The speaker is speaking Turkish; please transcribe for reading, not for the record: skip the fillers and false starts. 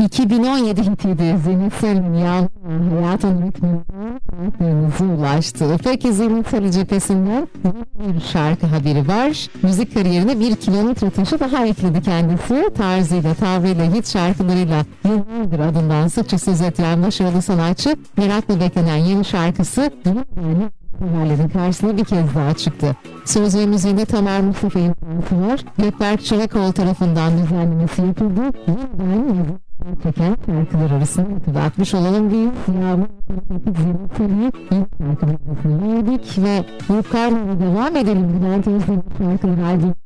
2017 hitiydi. Zeynep Salih'in Yağmur hayatın ritmine ulaştı. Peki Zeynep Salih cephesinden bir şarkı haberi var. Müzik kariyerine bir kilometre taşı daha ekledi kendisi. Tarzıyla, tavrıyla, hit şarkılarıyla yıllardır adından sıkça söz edilen başarılı sanatçı merakla beklenen yeni şarkısı severlerin karşısına bir kez daha çıktı. Söz ve müziğinde Tamer Mustafa imzası var. Gökberk Çolakoğlu tarafından düzenlemesi yapıldı. Yeniden yazıp çeken şarkılar arasında hatırlatmış olalım diye Yağmur Zeynep Salih'e yeni şarkı listesini verdik ve Rukar'la devam edelim. Bülent Özdemir'in şarkıları albüm